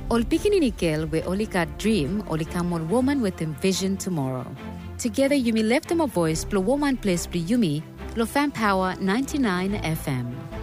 Ol Pikinikel we Olika dream, Olika mon woman with envision tomorrow. Together Yumi left them a voice, Blue Woman Place Blue Yumi, Lo Fan Power 99 FM.